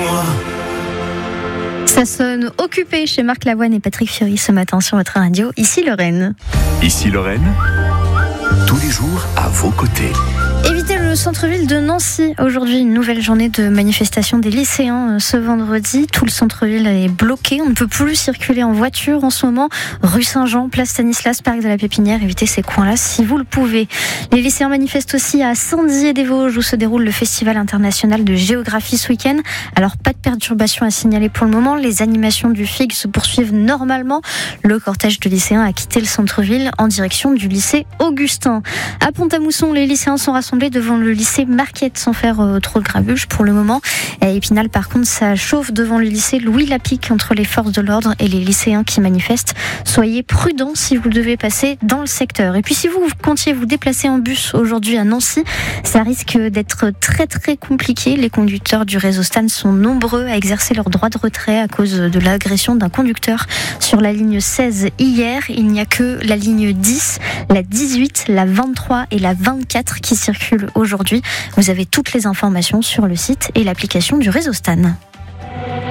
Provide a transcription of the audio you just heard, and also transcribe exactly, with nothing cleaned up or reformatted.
moi. Ça sonne occupé chez Marc Lavoine et Patrick Fiori ce matin sur votre radio. Ici Lorraine. Ici Lorraine, tous les jours à vos côtés. Évitez le centre-ville de Nancy. Aujourd'hui, une nouvelle journée de manifestation des lycéens ce vendredi. Tout le centre-ville est bloqué. On ne peut plus circuler en voiture en ce moment. Rue Saint-Jean, place Stanislas, parc de la Pépinière. Évitez ces coins-là si vous le pouvez. Les lycéens manifestent aussi à Saint-Dié-des-Vosges où se déroule le Festival international de géographie ce week-end. Alors, pas de perturbation à signaler pour le moment. Les animations du F I G se poursuivent normalement. Le cortège de lycéens a quitté le centre-ville en direction du lycée Augustin. À Pont-à-Mousson, les lycéens sont rassemblés devant le lycée Marquette sans faire euh, trop de grabuge pour le moment. À Épinal, par contre, ça chauffe devant le lycée Louis Lapic entre les forces de l'ordre et les lycéens qui manifestent. Soyez prudents si vous devez passer dans le secteur. Et puis si vous comptiez vous déplacer en bus aujourd'hui à Nancy, ça risque d'être très très compliqué. Les conducteurs du réseau Stan sont nombreux à exercer leur droit de retrait à cause de l'agression d'un conducteur sur la ligne seize hier. Il n'y a que la ligne dix, la dix-huit, la vingt-trois et la vingt-quatre qui circulent aujourd'hui. Vous avez toutes les informations sur le site et l'application du réseau Stan.